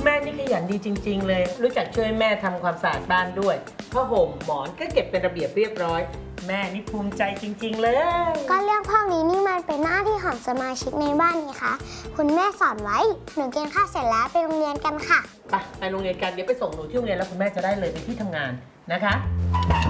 แม่นี่ขยันดีจริงๆเลยรู้จักช่วยแม่ทำความสะอาดบ้านด้วยผ้าห่มหมอนก็เก็บเป็นระเบียบเรียบร้อยแม่นี่ภูมิใจจริงๆเลยก็เรื่องพวกนี้นี่มันเป็นหน้าที่ของสมาชิกในบ้านนี่คะคุณแม่สอนไว้หนูกินข้าวเสร็จแล้วไปโรงเรียนกันค่ะไปโรงเรียนกันเดี๋ยวไปส่งหนูที่โรงเรียนแล้วคุณแม่จะได้เลยไปที่ทำงานนะคะ